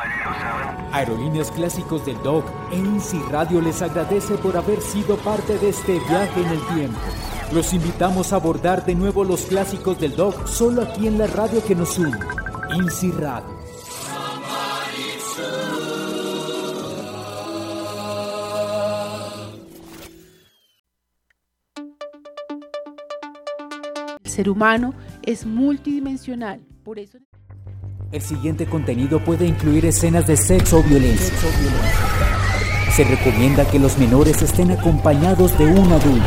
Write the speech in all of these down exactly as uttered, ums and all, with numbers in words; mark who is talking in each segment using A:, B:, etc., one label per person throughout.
A: Aerolíneas Clásicos del Dog e INSI Radio les agradece por haber sido parte de este viaje en el tiempo. Los invitamos a abordar de nuevo los clásicos del Dog solo aquí en la radio que nos une, INSI Radio.
B: El ser humano es multidimensional, por eso...
A: El siguiente contenido puede incluir escenas de sexo o violencia. Se recomienda que los menores estén acompañados de un adulto.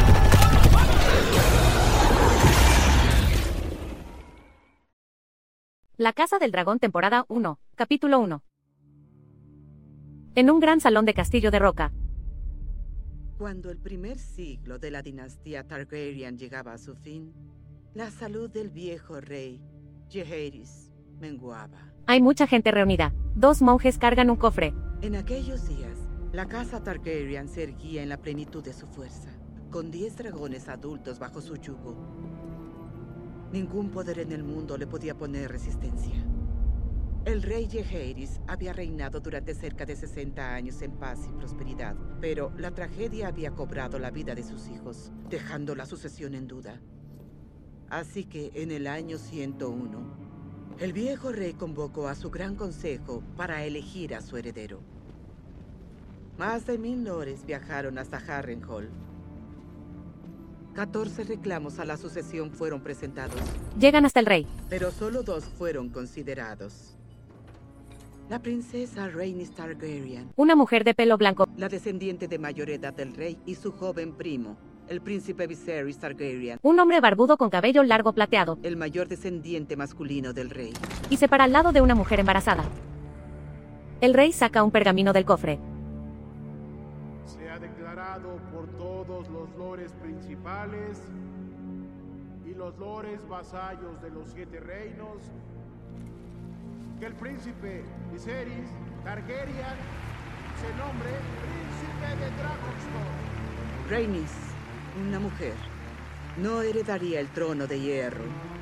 C: La Casa del Dragón, temporada uno, capítulo uno. En un gran salón de castillo de roca.
D: Cuando el primer siglo de la dinastía Targaryen llegaba a su fin, la salud del viejo rey, Jaehaerys, menguaba.
C: Hay mucha gente reunida. Dos monjes cargan un cofre.
D: En aquellos días, la casa Targaryen se erguía en la plenitud de su fuerza, con diez dragones adultos bajo su yugo. Ningún poder en el mundo le podía poner resistencia. El rey Jaehaerys había reinado durante cerca de sesenta años en paz y prosperidad, pero la tragedia había cobrado la vida de sus hijos, dejando la sucesión en duda. Así que en el año ciento uno, el viejo rey convocó a su gran consejo para elegir a su heredero. Más de mil lores viajaron hasta Harrenhal. Catorce reclamos a la sucesión fueron presentados.
C: Llegan hasta el rey.
D: Pero solo dos fueron considerados. La princesa Rhaenys Targaryen,
C: una mujer de pelo blanco,
D: la descendiente de mayor edad del rey, y su joven primo, el príncipe Viserys Targaryen,
C: un hombre barbudo con cabello largo plateado,
D: el mayor descendiente masculino del rey,
C: y se para al lado de una mujer embarazada. El rey saca un pergamino del cofre.
E: Se ha declarado por todos los lores principales y los lores vasallos de los siete reinos que el príncipe Viserys Targaryen se nombre príncipe de Dragonstone.
D: Rhaenys, una mujer, no heredaría el trono de hierro.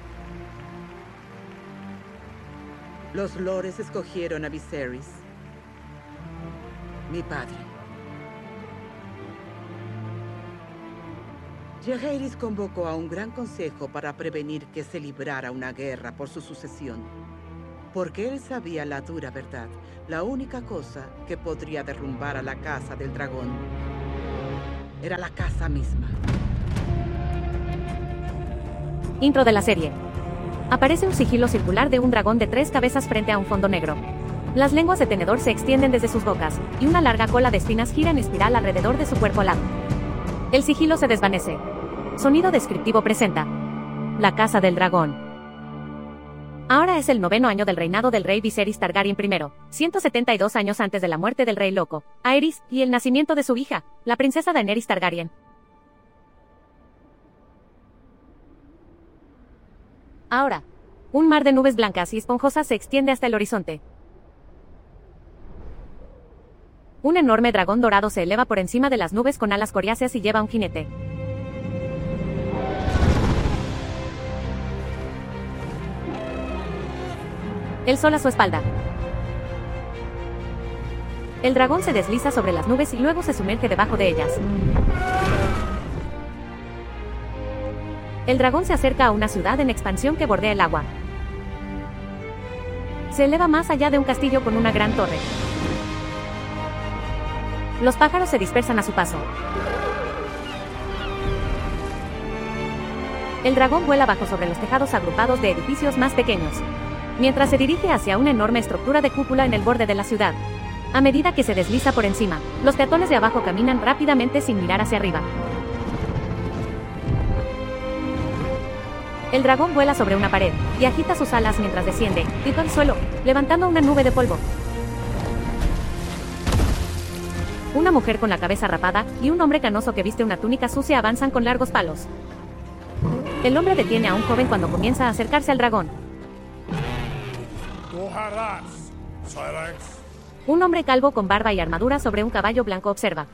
D: Los lores escogieron a Viserys, mi padre. Jaehaerys convocó a un gran consejo para prevenir que se librara una guerra por su sucesión. Porque él sabía la dura verdad. La única cosa que podría derrumbar a la Casa del Dragón era la casa misma.
C: Intro de la serie. Aparece un sigilo circular de un dragón de tres cabezas frente a un fondo negro. Las lenguas de tenedor se extienden desde sus bocas, y una larga cola de espinas gira en espiral alrededor de su cuerpo alado. El sigilo se desvanece. Sonido descriptivo presenta La Casa del Dragón. Ahora es el noveno año del reinado del rey Viserys Targaryen I, ciento setenta y dos años antes de la muerte del rey loco, Aerys, y el nacimiento de su hija, la princesa Daenerys Targaryen. Ahora, un mar de nubes blancas y esponjosas se extiende hasta el horizonte. Un enorme dragón dorado se eleva por encima de las nubes con alas coriáceas y lleva un jinete. El sol a su espalda. El dragón se desliza sobre las nubes y luego se sumerge debajo de ellas. El dragón se acerca a una ciudad en expansión que bordea el agua. Se eleva más allá de un castillo con una gran torre. Los pájaros se dispersan a su paso. El dragón vuela bajo sobre los tejados agrupados de edificios más pequeños, mientras se dirige hacia una enorme estructura de cúpula en el borde de la ciudad. A medida que se desliza por encima, los peatones de abajo caminan rápidamente sin mirar hacia arriba. El dragón vuela sobre una pared, y agita sus alas mientras desciende, y al suelo, levantando una nube de polvo. Una mujer con la cabeza rapada, y un hombre canoso que viste una túnica sucia avanzan con largos palos. El hombre detiene a un joven cuando comienza a acercarse al dragón. Un hombre calvo con barba y armadura sobre un caballo blanco observa.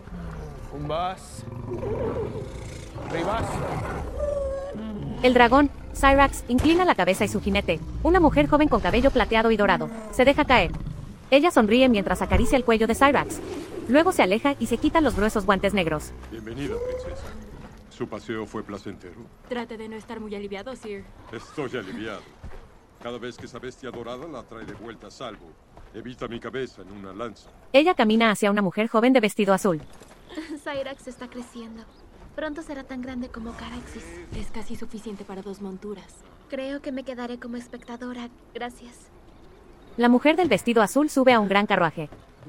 C: El dragón, Syrax, inclina la cabeza y su jinete, una mujer joven con cabello plateado y dorado, se deja caer. Ella sonríe mientras acaricia el cuello de Cyrax. Luego se aleja y se quita los gruesos guantes negros.
F: Bienvenida, princesa. ¿Su paseo fue placentero?
G: Trate de no estar muy aliviado, Sir.
F: Estoy aliviado. Cada vez que esa bestia dorada la trae de vuelta a salvo, evita mi cabeza en una lanza.
C: Ella camina hacia una mujer joven de vestido azul.
H: Cyrax está creciendo. Pronto será tan grande como Caraxis.
G: Es casi suficiente para dos monturas.
H: Creo que me quedaré como espectadora. Gracias.
C: La mujer del vestido azul sube a un gran carruaje.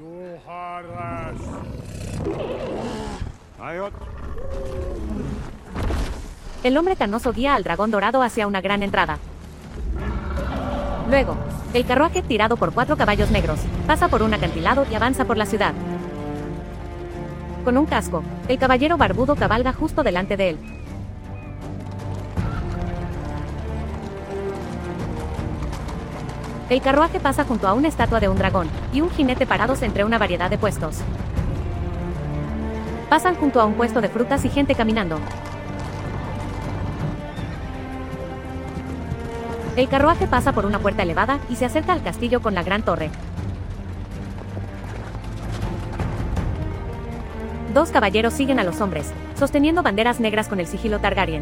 C: El hombre canoso guía al dragón dorado hacia una gran entrada. Luego, el carruaje, tirado por cuatro caballos negros, pasa por un acantilado y avanza por la ciudad. Con un casco, el caballero barbudo cabalga justo delante de él. El carruaje pasa junto a una estatua de un dragón y un jinete parados entre una variedad de puestos. Pasan junto a un puesto de frutas y gente caminando. El carruaje pasa por una puerta elevada y se acerca al castillo con la gran torre. Dos caballeros siguen a los hombres, sosteniendo banderas negras con el sigilo Targaryen.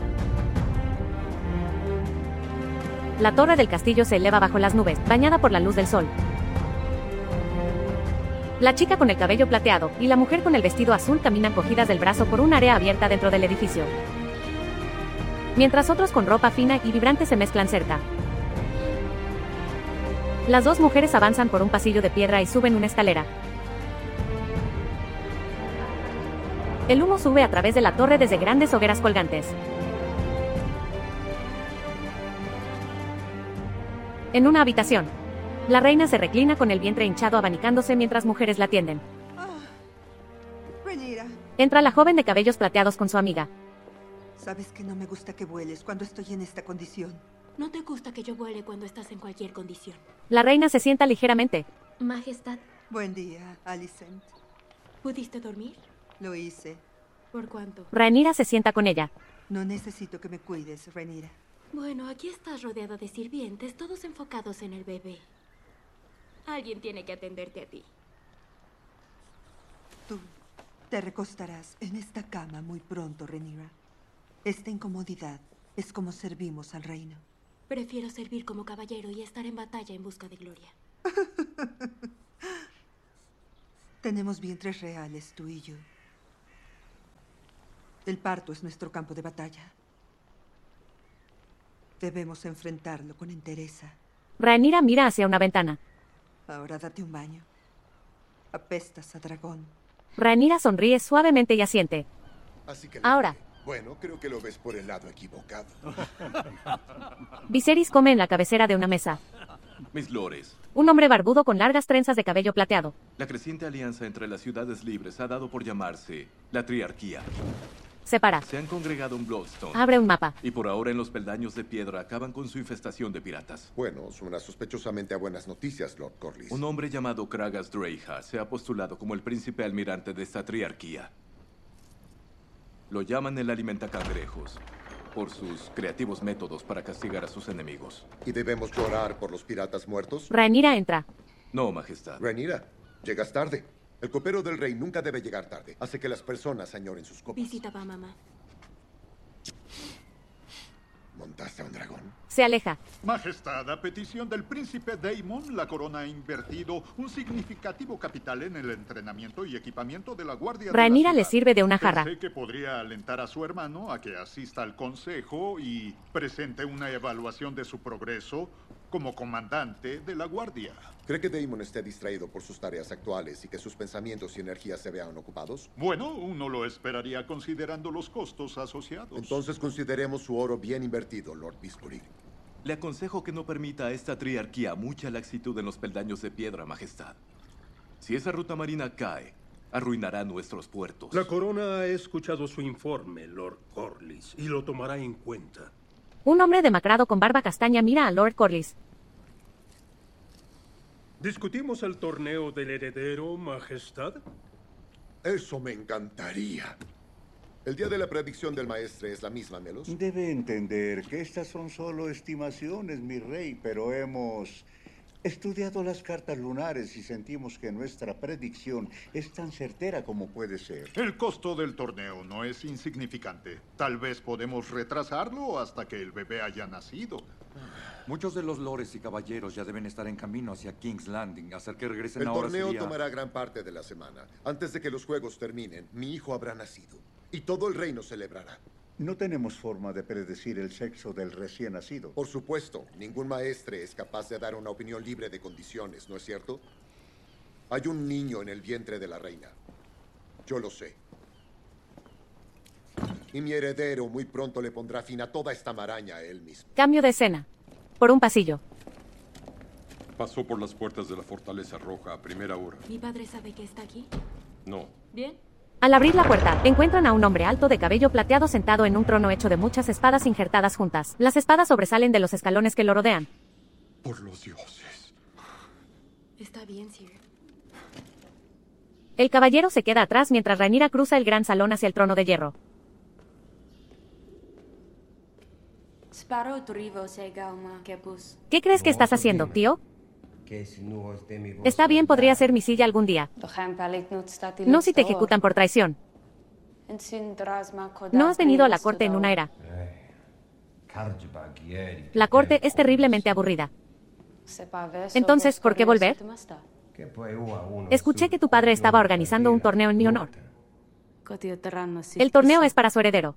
C: La torre del castillo se eleva bajo las nubes, bañada por la luz del sol. La chica con el cabello plateado y la mujer con el vestido azul caminan cogidas del brazo por un área abierta dentro del edificio, mientras otros con ropa fina y vibrante se mezclan cerca. Las dos mujeres avanzan por un pasillo de piedra y suben una escalera. El humo sube a través de la torre desde grandes hogueras colgantes. En una habitación, la reina se reclina con el vientre hinchado abanicándose mientras mujeres la atienden.
I: Oh, Rhaenyra.
C: Entra la joven de cabellos plateados con su amiga.
I: Sabes que no me gusta que vueles cuando estoy en esta condición.
G: No te gusta que yo vuele cuando estás en cualquier condición.
C: La reina se sienta ligeramente.
H: Majestad.
I: Buen día, Alicent.
G: ¿Pudiste dormir?
I: Lo hice.
G: ¿Por cuánto?
C: Rhaenyra se sienta con ella.
I: No necesito que me cuides, Rhaenyra.
G: Bueno, aquí estás rodeada de sirvientes, todos enfocados en el bebé. Alguien tiene que atenderte a ti.
I: Tú te recostarás en esta cama muy pronto, Rhaenyra. Esta incomodidad es como servimos al reino.
G: Prefiero servir como caballero y estar en batalla en busca de gloria.
I: Tenemos vientres reales, tú y yo. El parto es nuestro campo de batalla. Debemos enfrentarlo con entereza.
C: Rhaenyra mira hacia una ventana.
I: Ahora date un baño. Apestas a dragón.
C: Rhaenyra sonríe suavemente y asiente.
J: Así que
C: Ahora.
J: Bueno, creo que lo ves por el lado equivocado.
C: Viserys come en la cabecera de una mesa.
K: Mis lores,
C: Un hombre barbudo con largas trenzas de cabello plateado.
K: la creciente alianza entre las ciudades libres ha dado por llamarse la Triarquía.
C: Se para.
K: Se han congregado en Bloodstone.
C: Abre un mapa.
K: Y por ahora en los peldaños de piedra acaban con su infestación de piratas.
J: Bueno, suena sospechosamente a buenas noticias, Lord Corlys.
K: Un hombre llamado Kragas Dreja se ha postulado como el príncipe almirante de esta triarquía. Lo llaman el alimentacangrejos por sus creativos métodos para castigar a sus enemigos.
J: ¿Y debemos llorar por los piratas muertos?
C: Rhaenyra entra.
K: No, majestad.
J: Rhaenyra, llegas tarde. El copero del rey nunca debe llegar tarde. Hace que las personas añoren sus copas.
G: Visita va, mamá.
J: ¿Montaste a un dragón?
C: Se aleja.
L: Majestad, a petición del príncipe Daemon, la corona ha invertido un significativo capital en el entrenamiento y equipamiento de la guardia.
C: Rhaenyra
L: de la
C: le sirve de una jarra.
L: Pensé que podría alentar a su hermano a que asista al consejo y presente una evaluación de su progreso como comandante de la guardia.
J: ¿Cree que Daemon esté distraído por sus tareas actuales y que sus pensamientos y energías se vean ocupados?
L: Bueno, uno lo esperaría considerando los costos asociados.
J: Entonces consideremos su oro bien invertido, Lord Biscury.
K: Le aconsejo que no permita a esta triarquía mucha laxitud en los peldaños de piedra, majestad. Si esa ruta marina cae, arruinará nuestros puertos.
M: La corona ha escuchado su informe, Lord Corlys, y lo tomará en cuenta.
C: Un hombre demacrado con barba castaña mira a Lord Corlys.
M: ¿Discutimos el torneo del heredero, majestad?
J: Eso me encantaría. El día de la predicción del maestre es la misma, Melos.
N: Debe entender que estas son solo estimaciones, mi rey, pero hemos estudiado las cartas lunares y sentimos que nuestra predicción es tan certera como puede ser.
L: El costo del torneo no es insignificante. Tal vez podemos retrasarlo hasta que el bebé haya nacido.
O: Muchos de los lores y caballeros ya deben estar en camino hacia King's Landing. Hacer que regresen
J: El
O: ahora
J: torneo
O: sería...
J: tomará gran parte de la semana. Antes de que los juegos terminen, mi hijo habrá nacido. Y todo el reino celebrará.
N: No tenemos forma de predecir el sexo del recién nacido.
J: Por supuesto, ningún maestre es capaz de dar una opinión libre de condiciones, ¿no es cierto? Hay un niño en el vientre de la reina. Yo lo sé. Y mi heredero muy pronto le pondrá fin a toda esta maraña a él mismo.
C: Cambio de escena. Por un pasillo.
F: Pasó por las puertas de la Fortaleza Roja a primera hora.
G: ¿Mi padre sabe que está aquí?
F: No.
G: Bien.
C: Al abrir la puerta, encuentran a un hombre alto de cabello plateado sentado en un trono hecho de muchas espadas injertadas juntas. Las espadas sobresalen de los escalones que lo rodean.
F: Por los dioses.
G: Está bien, Sir.
C: El caballero se queda atrás mientras Rhaenyra cruza el gran salón hacia el trono de hierro. ¿Qué crees que estás haciendo, tío? Está bien, podría ser mi silla algún día. No si te ejecutan por traición. No has venido a la corte en una era. La corte es terriblemente aburrida. Entonces, ¿por qué volver? Escuché que tu padre estaba organizando un torneo en mi honor. El torneo es para su heredero.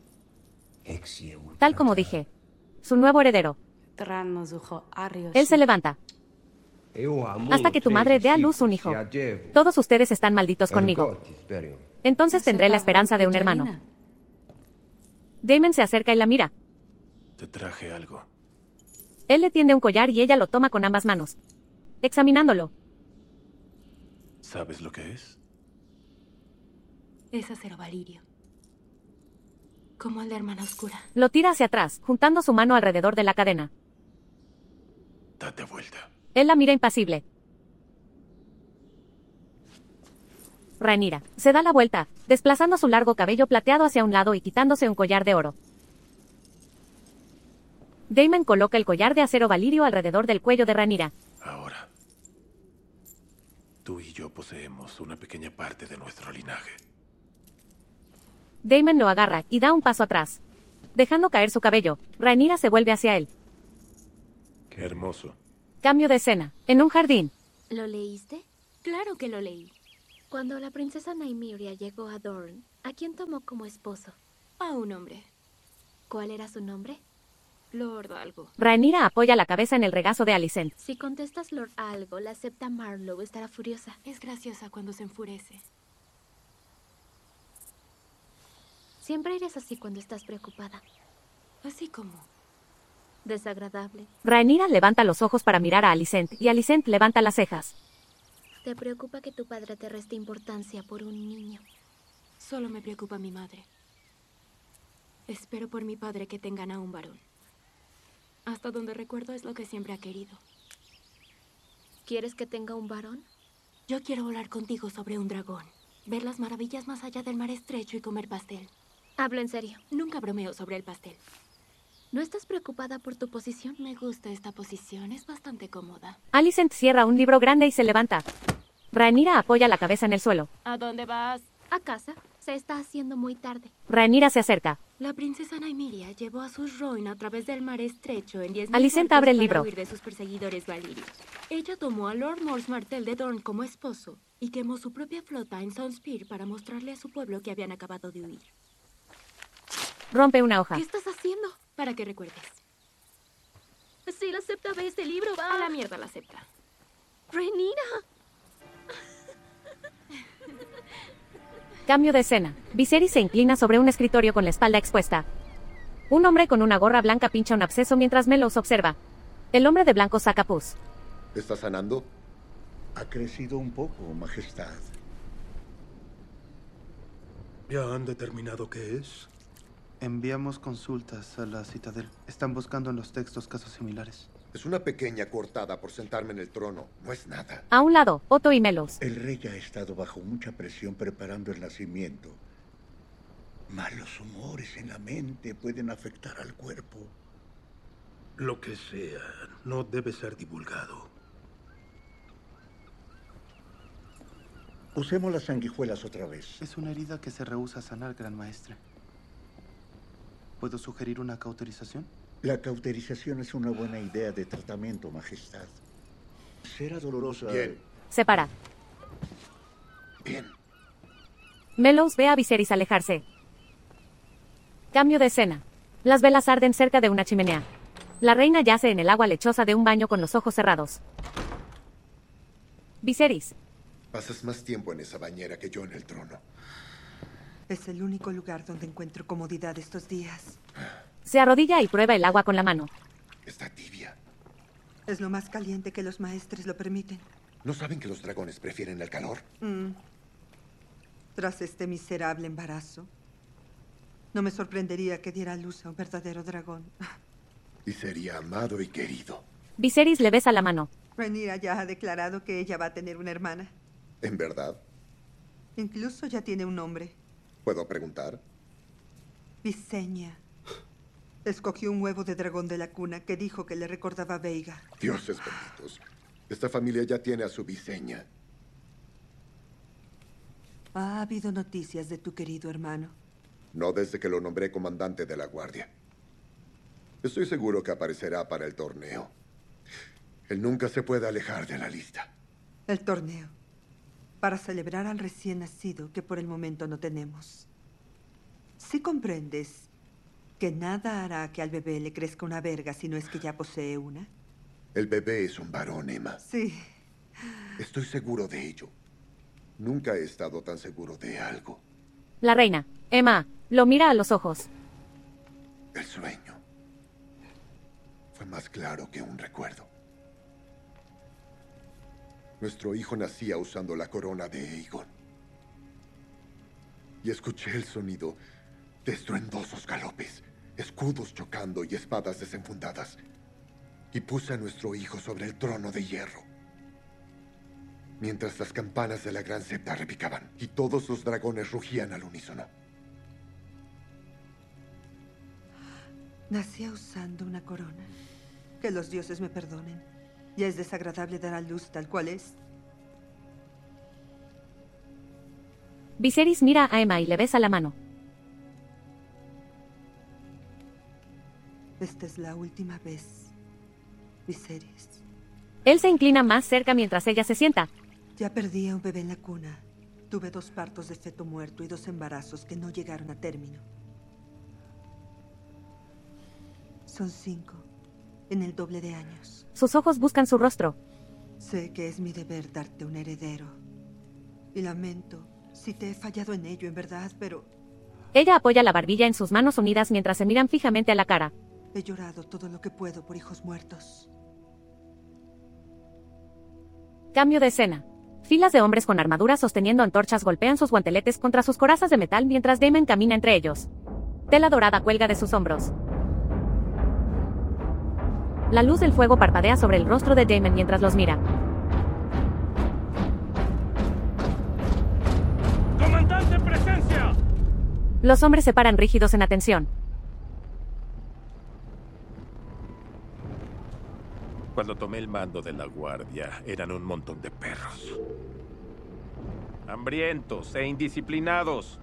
C: Tal como dije. Su nuevo heredero. Él se levanta. Hasta que tu madre dé a luz un hijo. Todos ustedes están malditos conmigo. Entonces tendré la esperanza de un hermano. Daemon se acerca y la mira.
P: Te traje algo.
C: Él le tiende un collar y ella lo toma con ambas manos, examinándolo.
P: ¿Sabes lo que es?
G: Es acero valirio. Como el de Hermana Oscura.
C: Lo tira hacia atrás, juntando su mano alrededor de la cadena.
P: Date vuelta.
C: Él la mira impasible. Rhaenyra se da la vuelta, desplazando su largo cabello plateado hacia un lado y quitándose un collar de oro. Daemon coloca el collar de acero valirio alrededor del cuello de Rhaenyra.
P: Ahora, tú y yo poseemos una pequeña parte de nuestro linaje.
C: Daemon lo agarra y da un paso atrás. Dejando caer su cabello, Rhaenyra se vuelve hacia él.
P: Qué hermoso.
C: Cambio de escena. En un jardín.
H: ¿Lo leíste?
G: Claro que lo leí.
H: Cuando la princesa Nymeria llegó a Dorne, ¿a quién tomó como esposo?
G: A un hombre.
H: ¿Cuál era su nombre?
G: Lord algo.
C: Rhaenyra apoya la cabeza en el regazo de Alicent.
H: Si contestas Lord algo, la septa Marlowe estará furiosa.
G: Es graciosa cuando se enfurece.
H: Siempre eres así cuando estás preocupada.
G: Así como...
H: desagradable.
C: Rhaenyra levanta los ojos para mirar a Alicent y Alicent levanta las cejas.
H: ¿Te preocupa que tu padre te reste importancia por un niño?
G: Solo me preocupa mi madre. Espero por mi padre que tengan a un varón. Hasta donde recuerdo es lo que siempre ha querido.
H: ¿Quieres que tenga un varón?
G: Yo quiero volar contigo sobre un dragón, ver las maravillas más allá del mar estrecho y comer pastel.
H: Hablo en serio.
G: Nunca bromeo sobre el pastel.
H: ¿No estás preocupada por tu posición?
G: Me gusta esta posición, es bastante cómoda.
C: Alicent cierra un libro grande y se levanta. Rhaenyra apoya la cabeza en el suelo.
G: ¿A dónde vas?
H: A casa. Se está haciendo muy tarde.
C: Rhaenyra se acerca.
G: La princesa Nymeria llevó a sus Roin a través del mar estrecho en diez mil
C: Alicent abre el
G: para
C: libro.
G: huir de sus perseguidores valirios. Ella tomó a Lord Mors Martell de Dorne como esposo y quemó su propia flota en Sunspear para mostrarle a su pueblo que habían acabado de huir.
C: Rompe una hoja.
G: ¿Qué estás haciendo? Para que recuerdes.
H: Si la septa ve este libro, va...
G: A la mierda la septa.
H: ¡Rhaenyra!
C: Cambio de escena. Viserys se inclina sobre un escritorio con la espalda expuesta. Un hombre con una gorra blanca pincha un absceso mientras Melos observa. El hombre de blanco saca pus.
J: ¿Está sanando?
N: Ha crecido un poco, Majestad.
M: ¿Ya han determinado qué es?
Q: Enviamos consultas a la Citadel. Están buscando en los textos casos similares.
J: Es una pequeña cortada por sentarme en el trono. No es nada.
C: A un lado, Otto y Melos.
N: El rey ha estado bajo mucha presión preparando el nacimiento. Malos humores en la mente pueden afectar al cuerpo.
M: Lo que sea, no debe ser divulgado.
N: Usemos las sanguijuelas otra vez.
Q: Es una herida que se rehúsa a sanar, Gran Maestre. ¿Puedo sugerir una cauterización?
N: La cauterización es una buena idea de tratamiento, Majestad. Será dolorosa.
J: Bien.
C: Se para.
J: Bien.
C: Mellows ve a Viserys alejarse. Cambio de escena. Las velas arden cerca de una chimenea. La reina yace en el agua lechosa de un baño con los ojos cerrados. Viserys.
J: Pasas más tiempo en esa bañera que yo en el trono.
I: Es el único lugar donde encuentro comodidad estos días.
C: Se arrodilla y prueba el agua con la mano.
J: Está tibia.
I: Es lo más caliente que los maestres lo permiten.
J: ¿No saben que los dragones prefieren el calor?
I: Mm. Tras este miserable embarazo, no me sorprendería que diera a luz a un verdadero dragón.
J: Y sería amado y querido.
C: Viserys le besa la mano.
I: Rhaenyra ya ha declarado que ella va a tener una hermana.
J: ¿En verdad?
I: Incluso ya tiene un nombre.
J: ¿Puedo preguntar?
I: Visenya. Escogió un huevo de dragón de la cuna que dijo que le recordaba a Veiga.
J: Dioses benditos. Esta familia ya tiene a su Visenya.
I: ¿Ha habido noticias de tu querido hermano?
J: No desde que lo nombré comandante de la guardia. Estoy seguro que aparecerá para el torneo. Él nunca se puede alejar de la lista.
I: El torneo. Para celebrar al recién nacido que por el momento no tenemos. ¿Sí comprendes que nada hará que al bebé le crezca una verga si no es que ya posee una?
J: El bebé es un varón, Emma.
I: Sí.
J: Estoy seguro de ello. Nunca he estado tan seguro de algo.
C: La reina. Emma, lo mira a los ojos.
J: El sueño fue más claro que un recuerdo. Nuestro hijo nacía usando la corona de Aegon. Y escuché el sonido de estruendosos galopes, escudos chocando y espadas desenfundadas. Y puse a nuestro hijo sobre el trono de hierro. Mientras las campanas de la gran septa repicaban y todos los dragones rugían al unísono.
I: Nacía usando una corona. Que los dioses me perdonen. Ya es desagradable dar a luz tal cual es.
C: Viserys mira a Emma y le besa la mano.
I: Esta es la última vez, Viserys.
C: Él se inclina más cerca mientras ella se sienta.
I: Ya perdí a un bebé en la cuna. Tuve dos partos de feto muerto y dos embarazos que no llegaron a término. Son cinco, en el doble de años.
C: Sus ojos buscan su rostro.
I: Sé que es mi deber darte un heredero. Y lamento si te he fallado en ello, en verdad, pero...
C: Ella apoya la barbilla en sus manos unidas mientras se miran fijamente a la cara.
I: He llorado todo lo que puedo por hijos muertos.
C: Cambio de escena. Filas de hombres con armaduras sosteniendo antorchas golpean sus guanteletes contra sus corazas de metal mientras Daemon camina entre ellos. Tela dorada cuelga de sus hombros. La luz del fuego parpadea sobre el rostro de Daemon mientras los mira.
R: ¡Comandante, presencia!
C: Los hombres se paran rígidos en atención.
P: Cuando tomé el mando de la guardia, eran un montón de perros. Hambrientos e indisciplinados.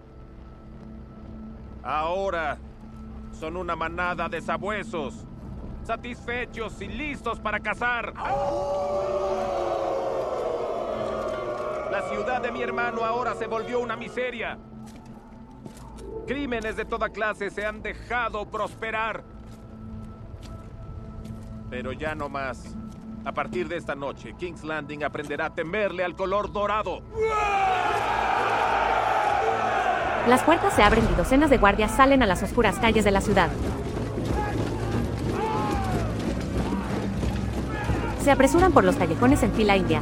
P: Ahora son una manada de sabuesos, satisfechos y listos para cazar. La ciudad de mi hermano ahora se volvió una miseria. Crímenes de toda clase se han dejado prosperar. Pero ya no más. A partir de esta noche, King's Landing aprenderá a temerle al color dorado.
C: Las puertas se abren y docenas de guardias salen a las oscuras calles de la ciudad. Se apresuran por los callejones en fila india.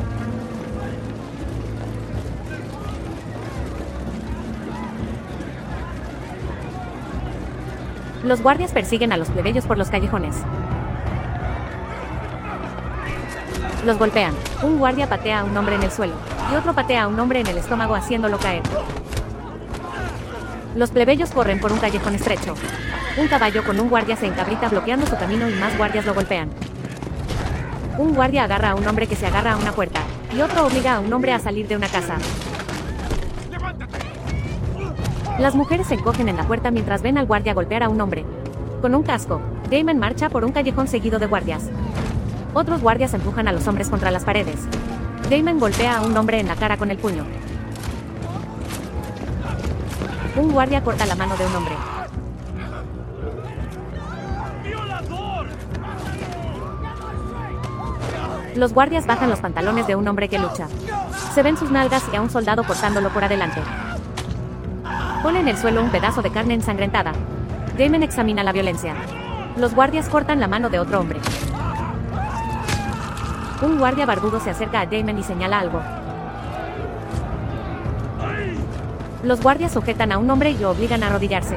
C: Los guardias persiguen a los plebeyos por los callejones. Los golpean. Un guardia patea a un hombre en el suelo, y otro patea a un hombre en el estómago haciéndolo caer. Los plebeyos corren por un callejón estrecho. Un caballo con un guardia se encabrita bloqueando su camino y más guardias lo golpean. Un guardia agarra a un hombre que se agarra a una puerta, y otro obliga a un hombre a salir de una casa. Las mujeres se encogen en la puerta mientras ven al guardia golpear a un hombre. Con un casco, Damon marcha por un callejón seguido de guardias. Otros guardias empujan a los hombres contra las paredes. Damon golpea a un hombre en la cara con el puño. Un guardia corta la mano de un hombre. Los guardias bajan los pantalones de un hombre que lucha. Se ven sus nalgas y a un soldado cortándolo por adelante. Pone en el suelo un pedazo de carne ensangrentada. Damon examina la violencia. Los guardias cortan la mano de otro hombre. Un guardia barbudo se acerca a Damon y señala algo. Los guardias sujetan a un hombre y lo obligan a arrodillarse.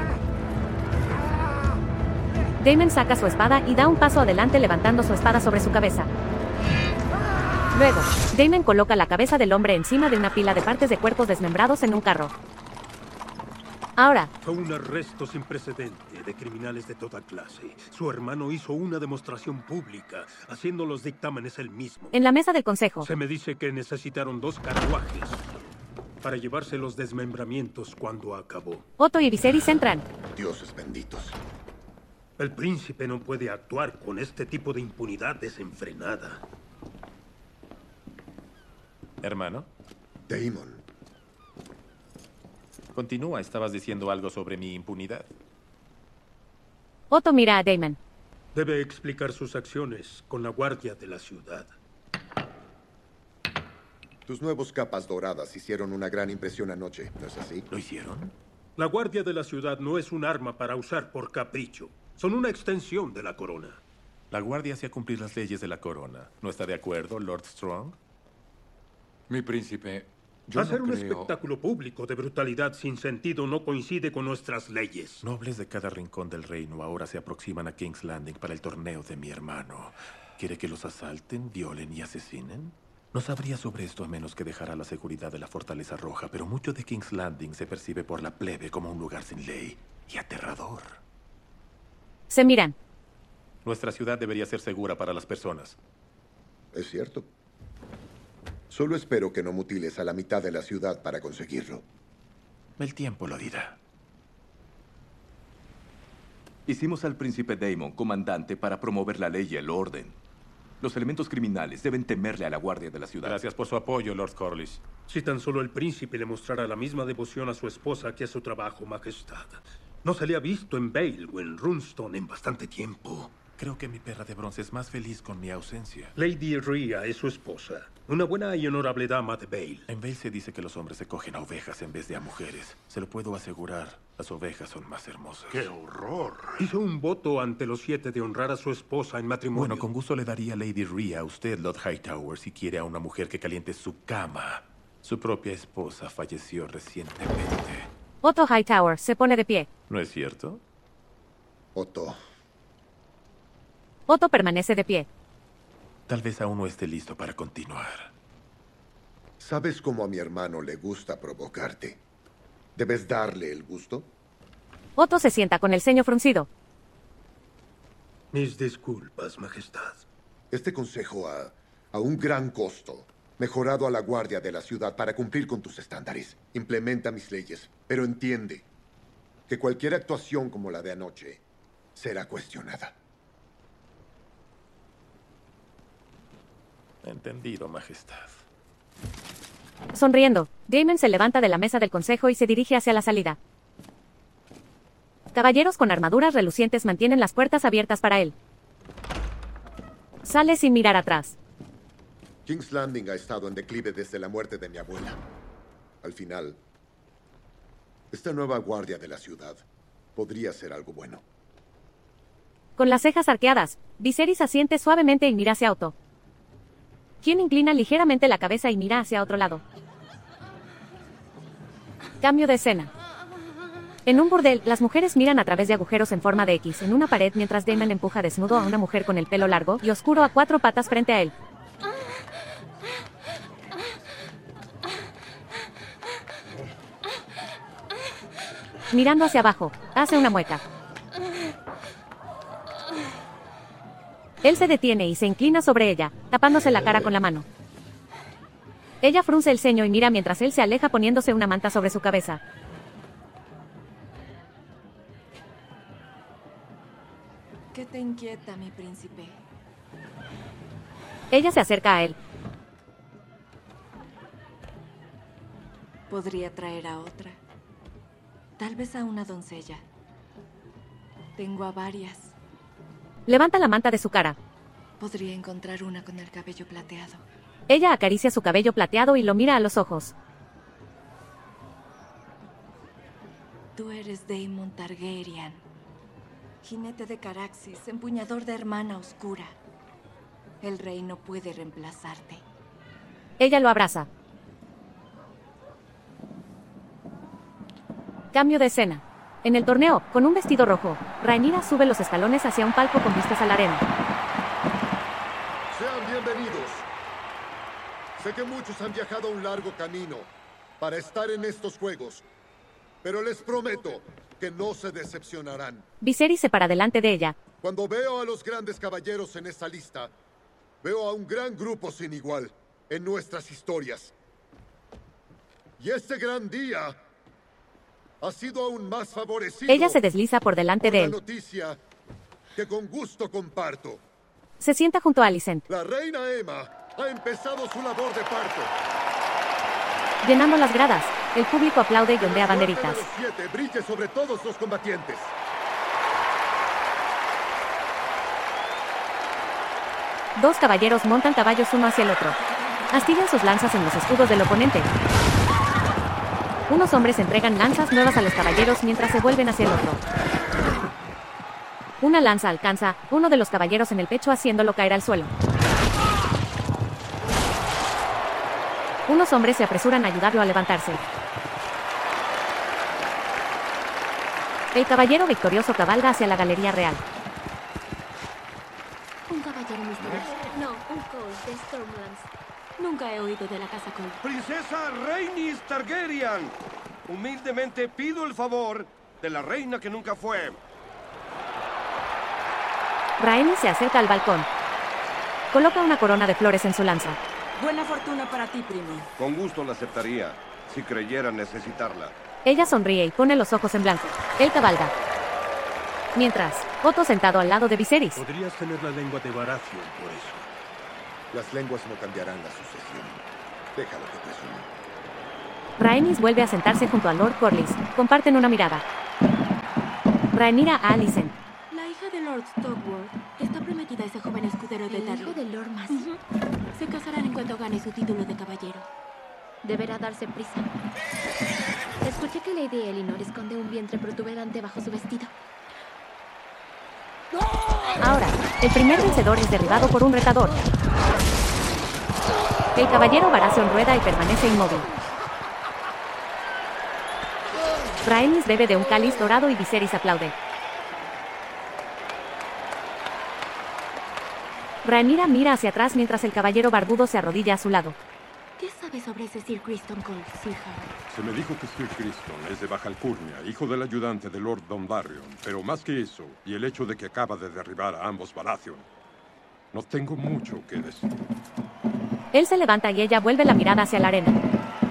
C: Damon saca su espada y da un paso adelante levantando su espada sobre su cabeza. Luego, Damon coloca la cabeza del hombre encima de una pila de partes de cuerpos desmembrados en un carro. Ahora,
M: fue un arresto sin precedente de criminales de toda clase. Su hermano hizo una demostración pública, haciendo los dictámenes él mismo.
C: En la mesa del consejo,
M: se me dice que necesitaron dos carruajes para llevarse los desmembramientos cuando acabó.
C: Otto y Viserys entran.
J: Dioses benditos.
M: El príncipe no puede actuar con este tipo de impunidad desenfrenada.
S: Hermano.
J: Daemon.
S: Continúa, estabas diciendo algo sobre mi impunidad.
C: Otto mira a Damon.
M: Debe explicar sus acciones con la guardia de la ciudad.
J: Tus nuevos capas doradas hicieron una gran impresión anoche, ¿no es así?
S: ¿Lo hicieron?
M: La guardia de la ciudad no es un arma para usar por capricho. Son una extensión de la corona.
S: La guardia hacía cumplir las leyes de la corona. ¿No está de acuerdo, Lord Strong?
O: Mi príncipe, yo
M: Hacer
O: no
M: un
O: creo...
M: espectáculo público de brutalidad sin sentido no coincide con nuestras leyes.
S: Nobles de cada rincón del reino ahora se aproximan a King's Landing para el torneo de mi hermano. ¿Quiere que los asalten, violen y asesinen? No sabría sobre esto a menos que dejara la seguridad de la Fortaleza Roja, pero mucho de King's Landing se percibe por la plebe como un lugar sin ley y aterrador.
C: Se miran.
S: Nuestra ciudad debería ser segura para las personas.
J: Es cierto. Solo espero que no mutiles a la mitad de la ciudad para conseguirlo.
S: El tiempo lo dirá.
K: Hicimos al príncipe Daemon comandante para promover la ley y el orden. Los elementos criminales deben temerle a la guardia de la ciudad.
S: Gracias por su apoyo, Lord Corlys.
M: Si tan solo el príncipe le mostrara la misma devoción a su esposa que a su trabajo, Majestad. No se le ha visto en Vale o en Runestone en bastante tiempo.
S: Creo que mi perra de bronce es más feliz con mi ausencia.
M: Lady Rhea es su esposa. Una buena y honorable dama de Vale.
S: En Vale se dice que los hombres se cogen a ovejas en vez de a mujeres. Se lo puedo asegurar. Las ovejas son más hermosas.
L: ¡Qué horror!
M: Hizo un voto ante los siete de honrar a su esposa en matrimonio.
S: Bueno, con gusto le daría a Lady Rhea a usted, Lord Hightower, si quiere a una mujer que caliente su cama. Su propia esposa falleció recientemente.
C: Otto Hightower se pone de pie.
S: ¿No es cierto?
J: Otto.
C: Otto permanece de pie.
S: Tal vez aún no esté listo para continuar.
J: ¿Sabes cómo a mi hermano le gusta provocarte? ¿Debes darle el gusto?
C: Otto se sienta con el ceño fruncido.
M: Mis disculpas, Majestad.
J: Este consejo ha, a un gran costo, mejorado a la guardia de la ciudad para cumplir con tus estándares. Implementa mis leyes, pero entiende que cualquier actuación como la de anoche será cuestionada.
S: Entendido, Majestad.
C: Sonriendo, Daemon se levanta de la mesa del consejo y se dirige hacia la salida. Caballeros con armaduras relucientes mantienen las puertas abiertas para él. Sale sin mirar atrás.
J: King's Landing ha estado en declive desde la muerte de mi abuela. Al final, esta nueva guardia de la ciudad podría ser algo bueno.
C: Con las cejas arqueadas, Viserys asiente suavemente y mira hacia Otto, quien inclina ligeramente la cabeza y mira hacia otro lado. Cambio de escena. En un burdel, las mujeres miran a través de agujeros en forma de X en una pared mientras Daemon empuja desnudo a una mujer con el pelo largo y oscuro a cuatro patas frente a él. Mirando hacia abajo, hace una mueca. Él se detiene y se inclina sobre ella, tapándose la cara con la mano. Ella frunce el ceño y mira mientras él se aleja poniéndose una manta sobre su cabeza.
T: te inquieta, mi príncipe?
C: Ella se acerca a él.
T: Podría traer a otra. Tal vez a una doncella. Tengo a varias.
C: Levanta la manta de su cara.
T: Podría encontrar una con el cabello plateado.
C: Ella acaricia su cabello plateado y lo mira a los ojos.
T: Tú eres Daemon Targaryen, jinete de Caraxes, empuñador de hermana oscura. El rey no puede reemplazarte.
C: Ella lo abraza. Cambio de escena. En el torneo, con un vestido rojo, Rhaenyra sube los escalones hacia un palco con vistas a la arena.
J: Sean bienvenidos. Sé que muchos han viajado un largo camino para estar en estos juegos, pero les prometo que no se decepcionarán.
C: Viserys se para delante de ella.
J: Cuando veo a los grandes caballeros en esta lista, veo a un gran grupo sin igual en nuestras historias. Y este gran día ha sido aún más favorecido.
C: Ella se desliza por delante de él.
J: Una noticia que con gusto comparto.
C: Se sienta junto a Alicent.
J: La reina Aemma ha empezado su labor de parto.
C: Llenando las gradas, el público aplaude y ondea banderitas.
J: La suerte de los siete brille sobre todos los combatientes.
C: Dos caballeros montan caballos uno hacia el otro. Astillan sus lanzas en los escudos del oponente. Unos hombres entregan lanzas nuevas a los caballeros mientras se vuelven hacia el otro. Una lanza alcanza a uno de los caballeros en el pecho haciéndolo caer al suelo. Unos hombres se apresuran a ayudarlo a levantarse. El caballero victorioso cabalga hacia la galería real.
G: Un caballero misterioso. No, un Cole de Stormlands. Nunca he oído de la casa Cole.
R: Princesa Rhaenys Targaryen. Humildemente pido el favor de la reina que nunca fue.
C: Rhaenys se acerca al balcón. Coloca una corona de flores en su lanza.
T: Buena fortuna para ti, primo.
R: Con gusto la aceptaría, si creyera necesitarla.
C: Ella sonríe y pone los ojos en blanco. Él cabalga. Mientras, Otto sentado al lado de Viserys.
M: Podrías tener la lengua de Baratheon por eso.
J: Las lenguas no cambiarán la sucesión. Déjalo que presuma.
C: Rhaenys vuelve a sentarse junto a Lord Corlys. Comparten una mirada. Rhaenyra a Alicent.
G: La hija de Lord Stokeworth está prometida a ese joven escudero de Tarly.
H: El hijo de Lord Massey.
G: Uh-huh. Se casarán en cuanto gane su título de caballero.
H: Deberá darse prisa. Escuché que Lady Elinor esconde un vientre protuberante bajo su vestido.
C: Ahora, el primer vencedor es derribado por un retador. El caballero Baratheon rueda y permanece inmóvil. Rhaenys bebe de un cáliz dorado y Viserys aplaude. Rhaenyra mira hacia atrás mientras el caballero barbudo se arrodilla a su lado.
G: ¿Qué sabes sobre ese Sir Criston Cole, Sir Harry?
F: Se me dijo que Sir Criston es de Baja Alcurnia, hijo del ayudante de Lord Dondarrion. Pero más que eso, y el hecho de que acaba de derribar a ambos Baratheon, no tengo mucho que decir.
C: Él se levanta y ella vuelve la mirada hacia la arena.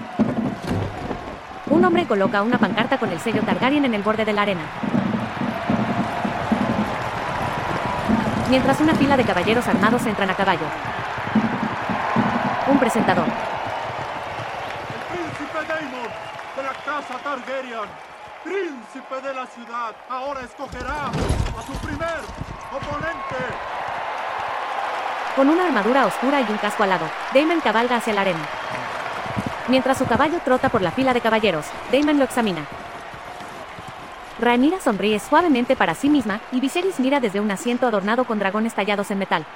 C: Un hombre coloca una pancarta con el sello Targaryen en el borde de la arena. Mientras una fila de caballeros armados entran a caballo. Un presentador.
E: El príncipe Daemon de la casa Targaryen, príncipe de la ciudad, ahora escogerá a su primer oponente.
C: Con una armadura oscura y un casco alado, Daemon cabalga hacia la arena. Mientras su caballo trota por la fila de caballeros, Daemon lo examina. Rhaenyra sonríe suavemente para sí misma y Viserys mira desde un asiento adornado con dragones tallados en metal.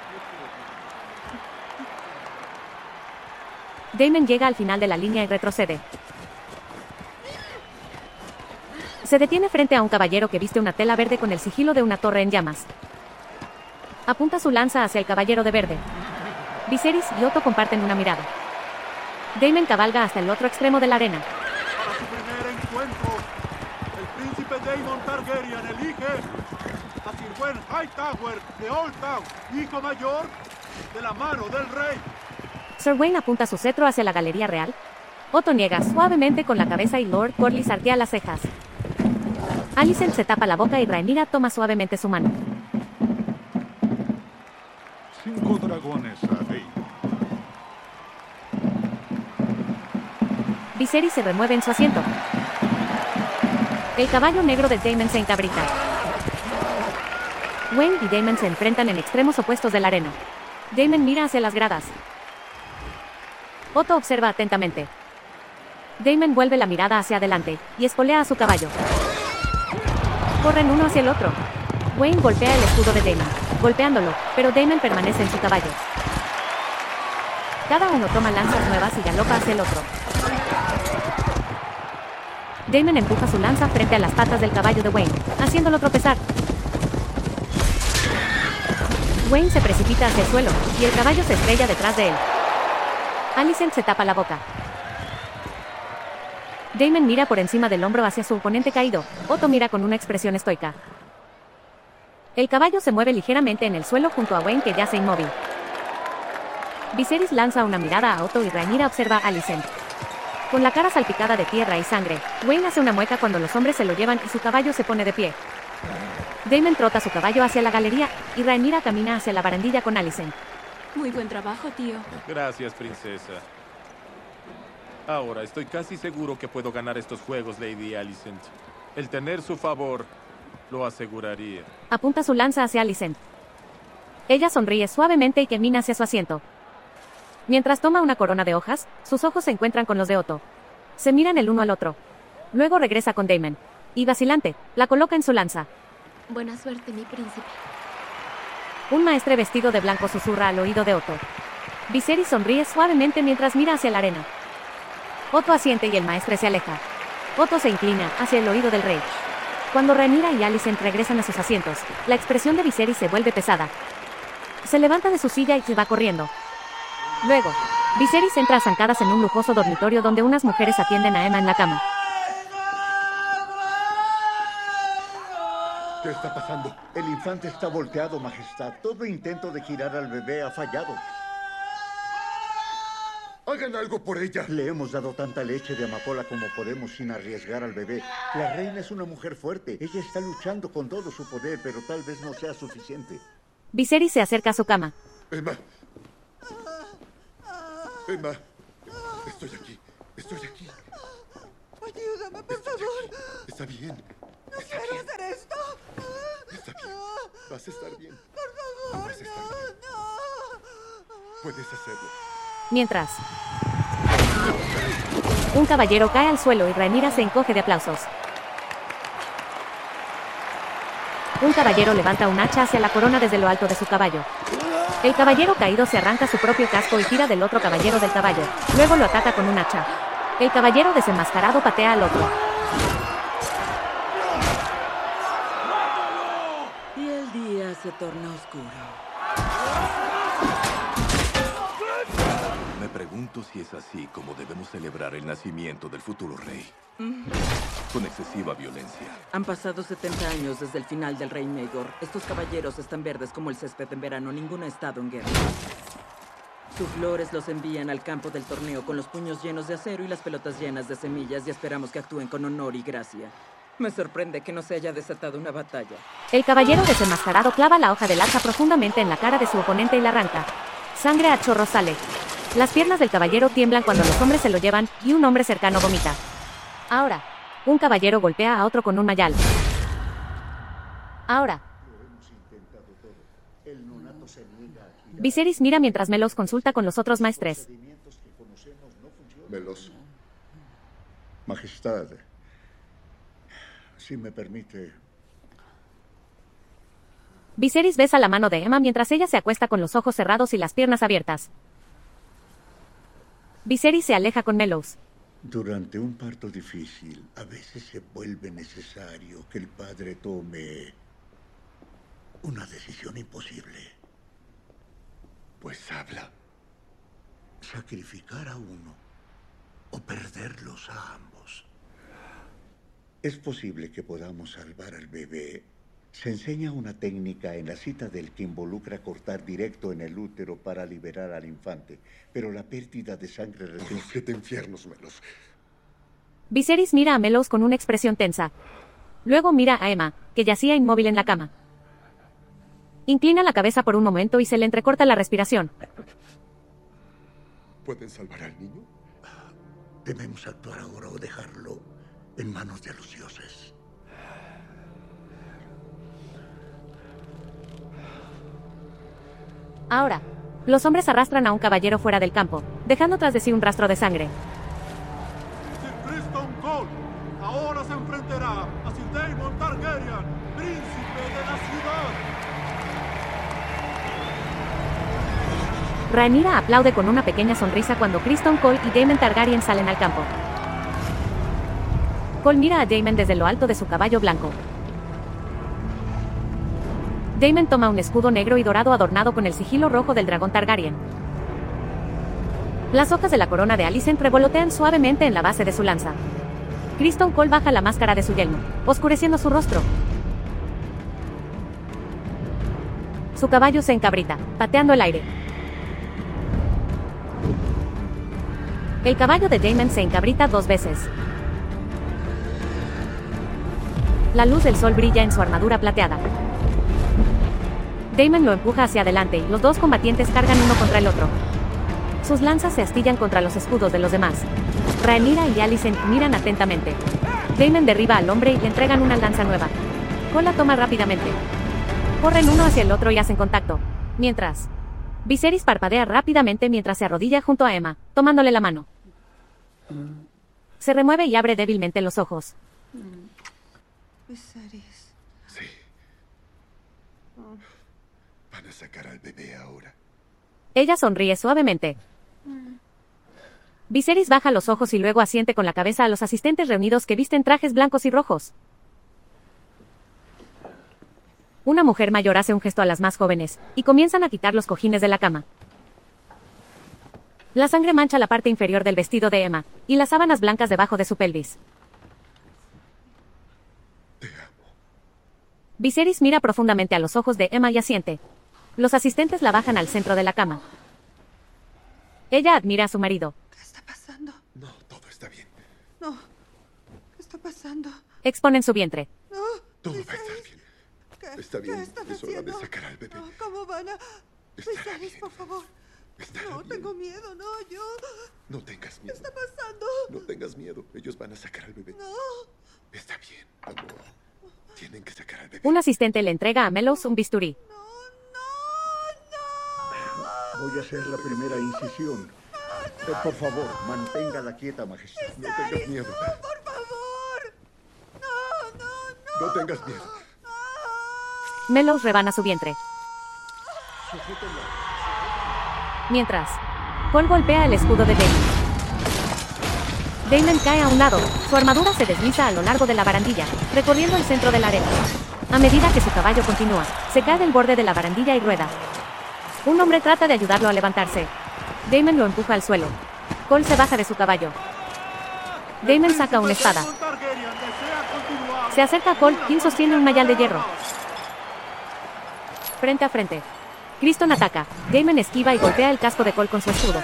C: Daemon llega al final de la línea y retrocede. Se detiene frente a un caballero que viste una tela verde con el sigilo de una torre en llamas. Apunta su lanza hacia el caballero de verde. Viserys y Otto comparten una mirada. Daemon cabalga hasta el otro extremo de la arena.
E: Para su primer encuentro, el príncipe Daemon Targaryen elige a Sir Gwen Hightower de Old Town, hijo mayor de la mano del rey.
C: Sir Wayne apunta su cetro hacia la galería real. Otto niega suavemente con la cabeza y Lord Corlys arquea las cejas. Alicent se tapa la boca y Rhaenyra toma suavemente su mano.
L: Cinco dragones a Daemon.
C: Viserys se remueve en su asiento. El caballo negro de Daemon se encabrita. Wayne y Daemon se enfrentan en extremos opuestos de la arena. Daemon mira hacia las gradas. Otto observa atentamente. Daemon vuelve la mirada hacia adelante y espolea a su caballo. Corren uno hacia el otro. Wayne golpea el escudo de Daemon, golpeándolo, pero Daemon permanece en su caballo. Cada uno toma lanzas nuevas y galopa hacia el otro. Daemon empuja su lanza frente a las patas del caballo de Wayne, haciéndolo tropezar. Wayne se precipita hacia el suelo, y el caballo se estrella detrás de él. Alicent se tapa la boca. Daemon mira por encima del hombro hacia su oponente caído. Otto mira con una expresión estoica. El caballo se mueve ligeramente en el suelo junto a Wayne, que yace inmóvil. Viserys lanza una mirada a Otto y Rhaenyra observa a Alicent. Con la cara salpicada de tierra y sangre, Wayne hace una mueca cuando los hombres se lo llevan y su caballo se pone de pie. Daemon trota su caballo hacia la galería y Rhaenyra camina hacia la barandilla con Alicent.
G: Muy buen trabajo, tío.
P: Gracias, princesa. Ahora estoy casi seguro que puedo ganar estos juegos, Lady Alicent. El tener su favor lo aseguraría.
C: Apunta su lanza hacia Alicent. Ella sonríe suavemente y camina hacia su asiento. Mientras toma una corona de hojas, sus ojos se encuentran con los de Otto. Se miran el uno al otro. Luego regresa con Daemon. Y vacilante, la coloca en su lanza.
H: Buena suerte, mi príncipe.
C: Un maestre vestido de blanco susurra al oído de Otto. Viserys sonríe suavemente mientras mira hacia la arena. Otto asiente y el maestre se aleja. Otto se inclina hacia el oído del rey. Cuando Rhaenyra y Alicent regresan a sus asientos, la expresión de Viserys se vuelve pesada. Se levanta de su silla y se va corriendo. Luego, Viserys entra a zancadas en un lujoso dormitorio donde unas mujeres atienden a Aemma en la cama.
N: ¿Qué está pasando? El infante está volteado, Majestad. Todo intento de girar al bebé ha fallado.
J: ¡Hagan algo por ella!
N: Le hemos dado tanta leche de amapola como podemos sin arriesgar al bebé. La reina es una mujer fuerte. Ella está luchando con todo su poder, pero tal vez no sea suficiente.
C: Viserys se acerca a su cama.
J: Aemma. Aemma. Estoy aquí. Estoy aquí.
I: Ayúdame, por
J: Estoy
I: favor.
J: aquí. Está bien.
I: No
J: Está
I: quiero
J: bien.
I: hacer esto.
J: Está bien. Vas a estar bien.
I: Por favor,
J: Vas a estar bien.
I: no.
J: Puedes hacerlo.
C: Mientras, un caballero cae al suelo y Rhaenyra se encoge de aplausos. Un caballero levanta un hacha hacia la corona desde lo alto de su caballo. El caballero caído se arranca su propio casco y tira del otro caballero del caballo. Luego lo ataca con un hacha. El caballero desenmascarado patea al otro.
D: Y el día se torna oscuro.
K: Me pregunto si es así como debemos celebrar el nacimiento del futuro rey.
D: Mm.
K: Con excesiva violencia.
D: Han pasado setenta años desde el final del Rey Maegor. Estos caballeros están verdes como el césped en verano. Ninguno ha estado en guerra. Sus flores los envían al campo del torneo con los puños llenos de acero y las pelotas llenas de semillas y esperamos que actúen con honor y gracia. Me sorprende que no se haya desatado una batalla.
C: El caballero desenmascarado clava la hoja del hacha profundamente en la cara de su oponente y la arranca. Sangre a chorros sale. Las piernas del caballero tiemblan cuando los hombres se lo llevan y un hombre cercano vomita. Ahora, un caballero golpea a otro con un mayal. Ahora, Viserys mira mientras Melos consulta con los otros maestres.
J: Melos.
N: Majestad, si me permite.
C: Viserys besa la mano de Aemma mientras ella se acuesta con los ojos cerrados y las piernas abiertas. Viserys se aleja con Melos.
N: Durante un parto difícil, a veces se vuelve necesario que el padre tome una decisión imposible.
J: Pues habla.
N: Sacrificar a uno o perderlos a ambos. Es posible que podamos salvar al bebé. Se enseña una técnica en la Citadel que involucra cortar directo en el útero para liberar al infante, pero la pérdida de sangre...
J: Los siete infiernos, Melos.
C: Viserys mira a Melos con una expresión tensa. Luego mira a Aemma, que yacía inmóvil en la cama. Inclina la cabeza por un momento y se le entrecorta la respiración.
J: ¿Pueden salvar al niño?
N: Debemos actuar ahora o dejarlo en manos de los dioses.
C: Ahora, los hombres arrastran a un caballero fuera del campo, dejando tras de sí un rastro de sangre.
E: Sir Criston Cole ahora se enfrentará a Sir Daemon Targaryen, príncipe de la ciudad.
C: Rhaenyra aplaude con una pequeña sonrisa cuando Criston Cole y Daemon Targaryen salen al campo. Cole mira a Daemon desde lo alto de su caballo blanco. Daemon toma un escudo negro y dorado adornado con el sigilo rojo del dragón Targaryen. Las hojas de la corona de Alicent revolotean suavemente en la base de su lanza. Criston Cole baja la máscara de su yelmo, oscureciendo su rostro. Su caballo se encabrita, pateando el aire. El caballo de Daemon se encabrita dos veces. La luz del sol brilla en su armadura plateada. Daemon lo empuja hacia adelante y los dos combatientes cargan uno contra el otro. Sus lanzas se astillan contra los escudos de los demás. Rhaenyra y Alicent miran atentamente. Daemon derriba al hombre y le entregan una lanza nueva. Cole la toma rápidamente. Corren uno hacia el otro y hacen contacto. Mientras, Viserys parpadea rápidamente mientras se arrodilla junto a Aemma, tomándole la mano. Se remueve y abre débilmente los ojos.
I: Viserys.
J: Sí. Van a sacar al bebé ahora.
C: Ella sonríe suavemente. Viserys baja los ojos y luego asiente con la cabeza a los asistentes reunidos que visten trajes blancos y rojos. Una mujer mayor hace un gesto a las más jóvenes, y comienzan a quitar los cojines de la cama. La sangre mancha la parte inferior del vestido de Aemma, y las sábanas blancas debajo de su pelvis. Viserys mira profundamente a los ojos de Aemma y asiente. Los asistentes la bajan al centro de la cama. Ella admira a su marido.
I: ¿Qué está pasando?
J: No, todo está bien.
I: No. ¿Qué está pasando?
C: Exponen su vientre.
I: No.
J: Todo va a estar bien.
I: ¿Qué,
J: Está bien.
I: ¿Qué están
J: Es hora de
I: haciendo?
J: sacar al bebé.
I: No, ¿cómo van a...?
J: Estará
I: Viserys, por favor.
J: Estará
I: No,
J: bien.
I: tengo miedo, no, yo...
J: No tengas
I: ¿Qué
J: miedo.
I: está pasando?
J: No tengas miedo. Ellos van a sacar al bebé.
I: No.
J: Está bien, amor. Tienen que sacar al bebé.
C: Un asistente le entrega a Mellows un bisturí.
N: Voy a hacer la primera incisión. Eh, por favor, manténgala quieta, majestad.
J: No tengas miedo.
I: Por favor. No, no, no.
J: No tengas miedo.
C: Mellows rebana su vientre. Mientras, Cole golpea el escudo de Daemon. Daemon cae a un lado, su armadura se desliza a lo largo de la barandilla, recorriendo el centro de la arena. A medida que su caballo continúa, se cae del borde de la barandilla y rueda. Un hombre trata de ayudarlo a levantarse. Daemon lo empuja al suelo. Cole se baja de su caballo. Daemon saca una espada. Se acerca a Cole, quien sostiene un mayal de hierro. Frente a frente. Criston ataca. Daemon esquiva y golpea el casco de Cole con su escudo.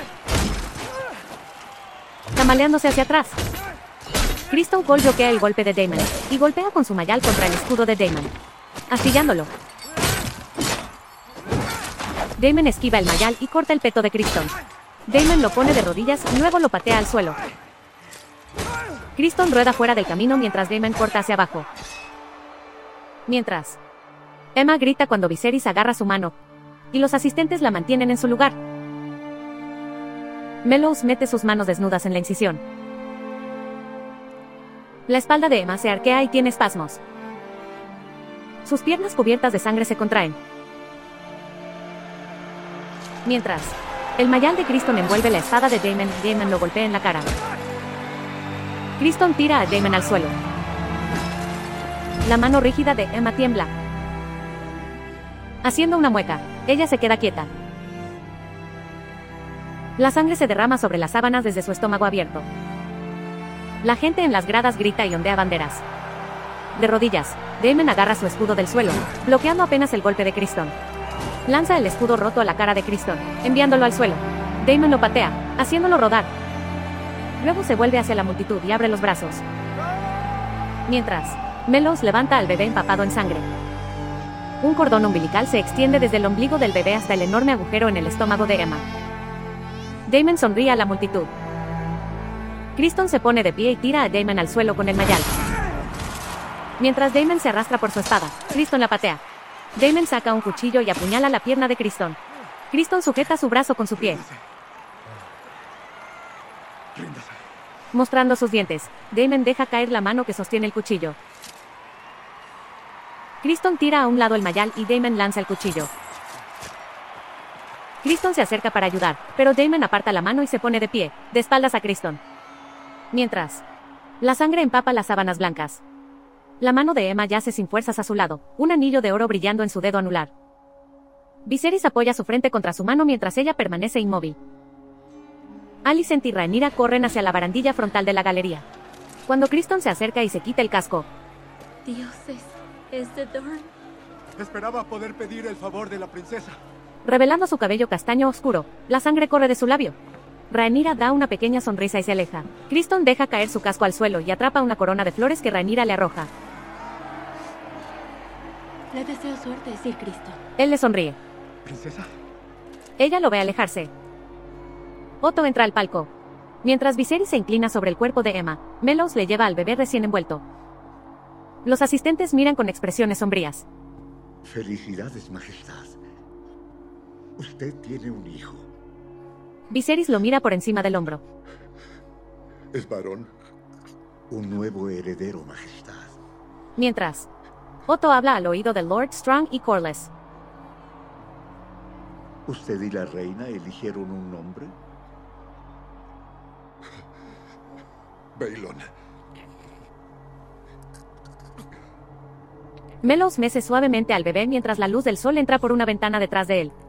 C: Tambaleándose hacia atrás. Criston Cole bloquea el golpe de Daemon y golpea con su mayal contra el escudo de Daemon, astillándolo. Daemon esquiva el mayal y corta el peto de Criston. Daemon lo pone de rodillas y luego lo patea al suelo. Criston rueda fuera del camino mientras Daemon corta hacia abajo. Mientras, Aemma grita cuando Viserys agarra su mano, y los asistentes la mantienen en su lugar. Mellows mete sus manos desnudas en la incisión. La espalda de Aemma se arquea y tiene espasmos. Sus piernas cubiertas de sangre se contraen. Mientras, el mayal de Criston envuelve la espada de Daemon y Daemon lo golpea en la cara. Criston tira a Daemon al suelo. La mano rígida de Aemma tiembla. Haciendo una mueca, ella se queda quieta. La sangre se derrama sobre las sábanas desde su estómago abierto. La gente en las gradas grita y ondea banderas. De rodillas, Daemon agarra su escudo del suelo, bloqueando apenas el golpe de Criston. Lanza el escudo roto a la cara de Criston, enviándolo al suelo. Daemon lo patea, haciéndolo rodar. Luego se vuelve hacia la multitud y abre los brazos. Mientras, Mellows levanta al bebé empapado en sangre. Un cordón umbilical se extiende desde el ombligo del bebé hasta el enorme agujero en el estómago de Emma. Damon sonríe a la multitud. Criston se pone de pie y tira a Damon al suelo con el mayal. Mientras Damon se arrastra por su espada, Criston la patea. Damon saca un cuchillo y apuñala la pierna de Criston. Criston sujeta su brazo con su pie. Mostrando sus dientes, Damon deja caer la mano que sostiene el cuchillo. Criston tira a un lado el mayal y Damon lanza el cuchillo. Criston se acerca para ayudar, pero Damon aparta la mano y se pone de pie, de espaldas a Criston. Mientras, la sangre empapa las sábanas blancas. La mano de Emma yace sin fuerzas a su lado, un anillo de oro brillando en su dedo anular. Viserys apoya su frente contra su mano mientras ella permanece inmóvil. Alicent y Rhaenyra corren hacia la barandilla frontal de la galería. Cuando Criston se acerca y se quita el casco.
G: Dioses, ¿es de Dorne?
E: Esperaba poder pedir el favor de la princesa.
C: Revelando su cabello castaño oscuro, la sangre corre de su labio. Rhaenyra da una pequeña sonrisa y se aleja. Criston deja caer su casco al suelo y atrapa una corona de flores que Rhaenyra le arroja.
G: Le deseo suerte, Sir Criston.
C: Él le sonríe.
E: ¿Princesa?
C: Ella lo ve alejarse. Otto entra al palco. Mientras Viserys se inclina sobre el cuerpo de Emma, Mellows le lleva al bebé recién envuelto. Los asistentes miran con expresiones sombrías.
N: Felicidades, Majestad. Usted tiene un hijo.
C: Viserys lo mira por encima del hombro.
J: ¿Es varón?
N: Un nuevo heredero, Majestad.
C: Mientras, Otto habla al oído de Lord Strong y Corlys.
N: ¿Usted y la reina eligieron un nombre?
J: Baelon.
C: Mellows mece suavemente al bebé mientras la luz del sol entra por una ventana detrás de él.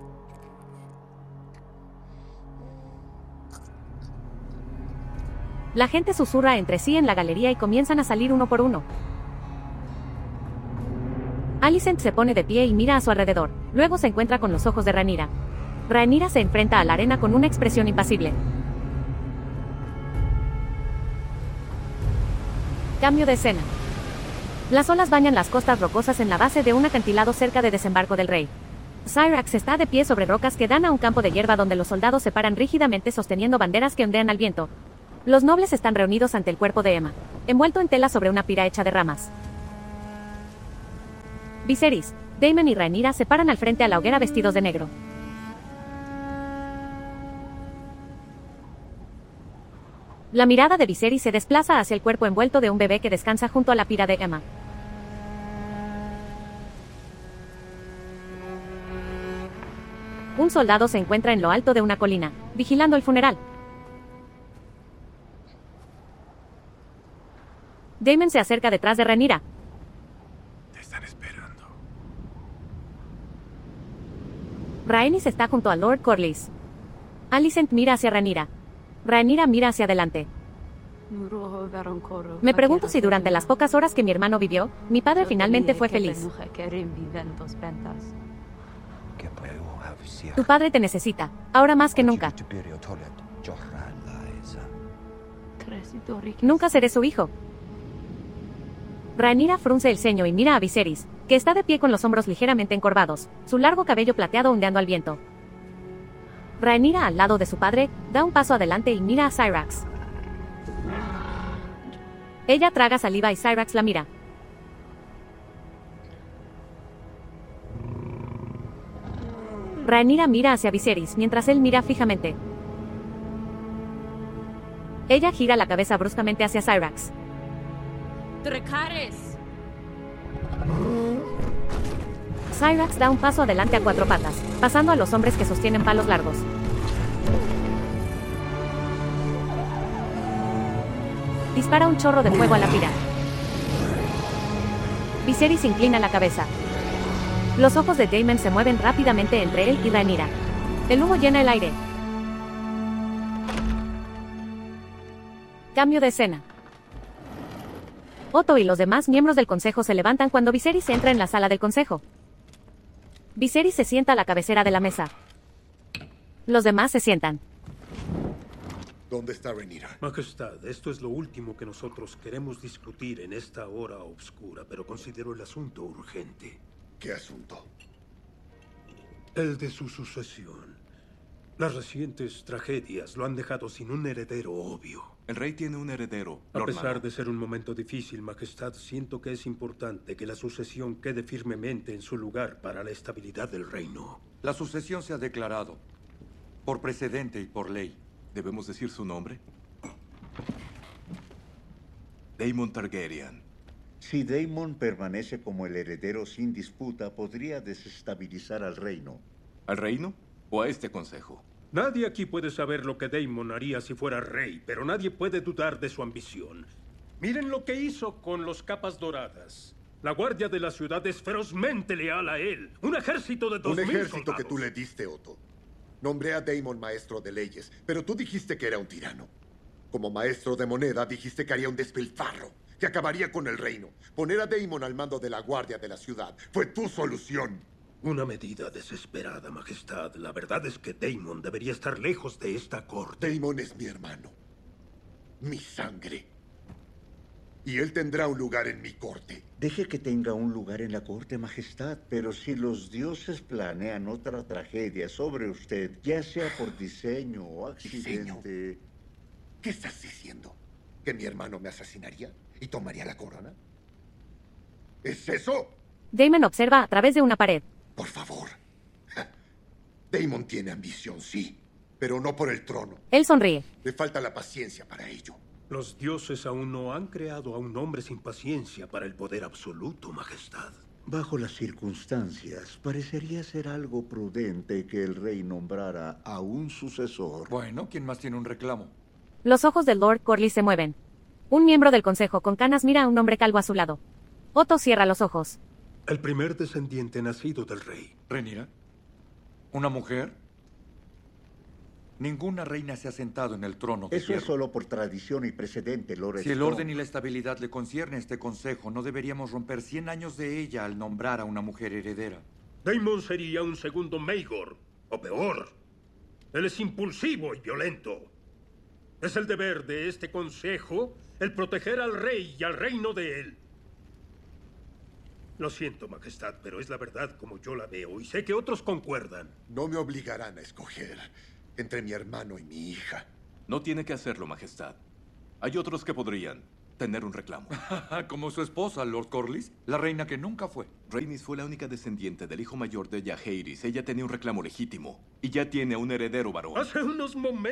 C: La gente susurra entre sí en la galería y comienzan a salir uno por uno. Alicent se pone de pie y mira a su alrededor. Luego se encuentra con los ojos de Rhaenyra. Rhaenyra se enfrenta a la arena con una expresión impasible. Cambio de escena. Las olas bañan las costas rocosas en la base de un acantilado cerca de Desembarco del Rey. Syrax está de pie sobre rocas que dan a un campo de hierba donde los soldados se paran rígidamente sosteniendo banderas que ondean al viento. Los nobles están reunidos ante el cuerpo de Emma, envuelto en tela sobre una pira hecha de ramas. Viserys, Daemon y Rhaenyra se paran al frente a la hoguera vestidos de negro. La mirada de Viserys se desplaza hacia el cuerpo envuelto de un bebé que descansa junto a la pira de Emma. Un soldado se encuentra en lo alto de una colina, vigilando el funeral. Daemon se acerca detrás de Rhaenyra.
S: Te están esperando.
C: Rhaenys está junto a Lord Corlys. Alicent mira hacia Rhaenyra. Rhaenyra mira hacia adelante. Me pregunto si durante las pocas horas que mi hermano vivió, mi padre finalmente fue feliz. Tu padre te necesita, ahora más que nunca. Nunca seré su hijo. Rhaenyra frunce el ceño y mira a Viserys, que está de pie con los hombros ligeramente encorvados, su largo cabello plateado ondeando al viento. Rhaenyra, al lado de su padre, da un paso adelante y mira a Syrax. Ella traga saliva y Syrax la mira. Rhaenyra mira hacia Viserys mientras él mira fijamente. Ella gira la cabeza bruscamente hacia Syrax.
G: ¡Dracarys!
C: Syrax da un paso adelante a cuatro patas, pasando a los hombres que sostienen palos largos. Dispara un chorro de fuego a la pira. Viserys inclina la cabeza. Los ojos de Daemon se mueven rápidamente entre él y Rhaenyra. El humo llena el aire. Cambio de escena. Otto y los demás miembros del consejo se levantan cuando Viserys entra en la sala del consejo. Viserys se sienta a la cabecera de la mesa. Los demás se sientan.
J: ¿Dónde está Rhaenyra?
M: Majestad, esto es lo último que nosotros queremos discutir en esta hora oscura, pero considero el asunto urgente.
J: ¿Qué asunto?
M: El de su sucesión. Las recientes tragedias lo han dejado sin un heredero obvio.
K: El rey tiene un heredero,
M: A
K: Lord
M: pesar
K: Mano.
M: de ser un momento difícil, Majestad, siento que es importante que la sucesión quede firmemente en su lugar para la estabilidad del reino.
O: La sucesión se ha declarado, por precedente y por ley.
K: ¿Debemos decir su nombre? Daemon Targaryen.
N: Si Daemon permanece como el heredero sin disputa, podría desestabilizar al reino.
K: ¿Al reino o a este consejo?
M: Nadie aquí puede saber lo que Daemon haría si fuera rey, pero nadie puede dudar de su ambición. Miren lo que hizo con los capas doradas. La guardia de la ciudad es ferozmente leal a él. Un ejército de dos
J: Un
M: mil
J: ejército
M: soldados.
J: que tú le diste, Otto. Nombré a Daemon maestro de leyes, pero tú dijiste que era un tirano. Como maestro de moneda, dijiste que haría un despilfarro, que acabaría con el reino. Poner a Daemon al mando de la guardia de la ciudad fue tu solución.
M: Una medida desesperada, Majestad. La verdad es que Daemon debería estar lejos de esta corte.
J: Daemon es mi hermano. Mi sangre. Y él tendrá un lugar en mi corte.
N: Deje que tenga un lugar en la corte, Majestad, pero si los dioses planean otra tragedia sobre usted, ya sea por diseño o accidente...
J: ¿Qué estás diciendo? ¿Que mi hermano me asesinaría y tomaría la corona? ¿Es eso?
C: Daemon observa a través de una pared.
J: Por favor. Daemon tiene ambición, sí, pero no por el trono.
C: Él sonríe.
J: Le falta la paciencia para ello.
M: Los dioses aún no han creado a un hombre sin paciencia para el poder absoluto, Majestad.
N: Bajo las circunstancias, parecería ser algo prudente que el rey nombrara a un sucesor.
O: Bueno, ¿quién más tiene un reclamo?
C: Los ojos del Lord Corlys se mueven. Un miembro del consejo con canas mira a un hombre calvo a su lado. Otto cierra los ojos.
M: El primer descendiente nacido del rey.
O: ¿Rhaenyra? ¿Una mujer? Ninguna reina se ha sentado en el trono de
N: Eso
O: hierro.
N: es solo por tradición y precedente, Lord
O: Si el
N: Storm.
O: orden y la estabilidad le concierne a este consejo, no deberíamos romper cien años de ella al nombrar a una mujer heredera.
M: Daemon sería un segundo Maegor, o peor. Él es impulsivo y violento. Es el deber de este consejo el proteger al rey y al reino de él. Lo siento, Majestad, pero es la verdad como yo la veo y sé que otros concuerdan.
J: No me obligarán a escoger entre mi hermano y mi hija.
K: No tiene que hacerlo, Majestad. Hay otros que podrían tener un reclamo.
O: Como su esposa, Lord Corlys, la reina que nunca fue.
K: Rhaenys fue la única descendiente del hijo mayor de Jaehaerys. Ella tenía un reclamo legítimo y ya tiene a un heredero varón.
M: Hace unos momentos